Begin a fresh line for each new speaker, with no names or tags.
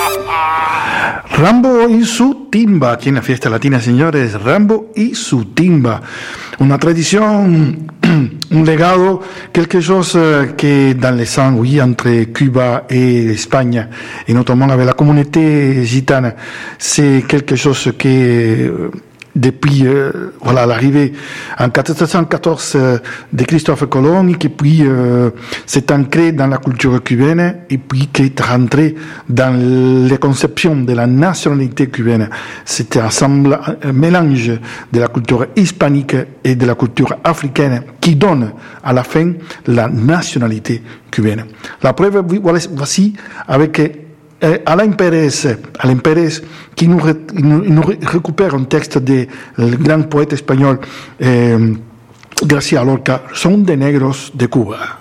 Rambo y su timba, aquí en la fiesta latina, señores, Rambo y su timba. Una tradition, un legado, quelque chose qui est dans le sang, oui, entre Cuba et l'Espagne, et notamment avec la communauté gitane. C'est quelque chose qui depuis l'arrivée en 1414 de Christophe Colomb, qui puis s'est ancré dans la culture cubaine et puis qui est rentré dans les conceptions de la nationalité cubaine. C'était un mélange de la culture hispanique et de la culture africaine qui donne à la fin la nationalité cubaine. La preuve, voici avec Alain Pérez qui nous récupère un texte du grand poète espagnol García Lorca, Son de Negros de Cuba.